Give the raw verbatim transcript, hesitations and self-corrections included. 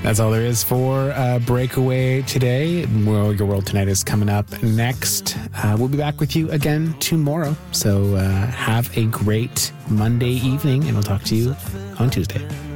That's all there is for uh, Breakaway today. World, Your World Tonight is coming up next. Uh, we'll be back with you again tomorrow. So uh, have a great Monday evening, and we'll talk to you on Tuesday.